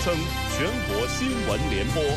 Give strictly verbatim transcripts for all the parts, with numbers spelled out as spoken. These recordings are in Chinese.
声全国新闻联播。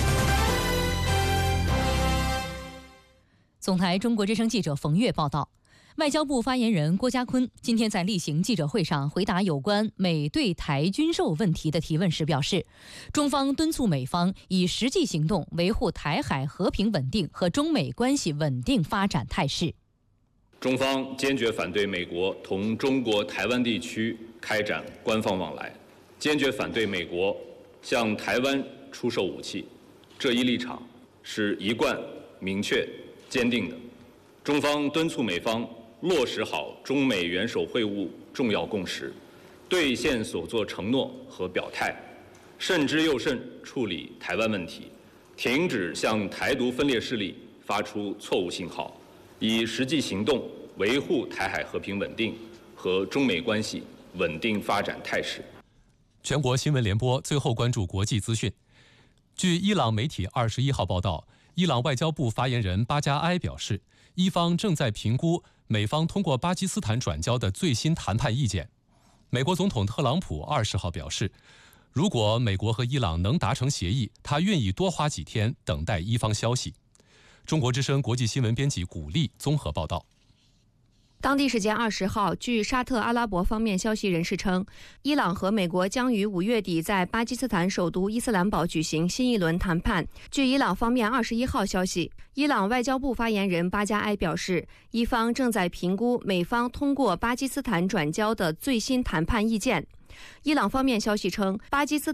总台中国之声记者冯月报道，外交部发言人郭家坤今天在例行记者会上回答有关美对台军售问题的提问时表示，中方敦促美方以实际行动维护台海和平稳定和中美关系稳定发展态势。 中方坚决反对美国同中国台湾地区开展官方往来，坚决反对美国向台湾出售武器，这一立场是一贯明确坚定的。中方敦促美方落实好中美元首会晤重要共识，兑现所作承诺和表态，慎之又慎处理台湾问题，停止向台独分裂势力发出错误信号，以实际行动维护台海和平稳定和中美关系稳定发展态势。 全国新闻联播最后关注国际资讯。据伊朗媒体二十一号报道，伊朗外交部发言人巴加埃表示，伊方正在评估美方通过巴基斯坦转交的最新谈判意见。美国总统特朗普二十号表示，如果美国和伊朗能达成协议，他愿意多花几天等待伊方消息。中国之声国际新闻编辑古丽综合报道。 当地时间二十号，据沙特阿拉伯方面消息人士称，伊朗和美国将于五月底在巴基斯坦首都伊斯兰堡举行新一轮谈判。据伊朗方面二十一号消息，伊朗外交部发言人巴加埃表示，伊方正在评估美方通过巴基斯坦转交的最新谈判意见。伊朗方面消息称，巴基斯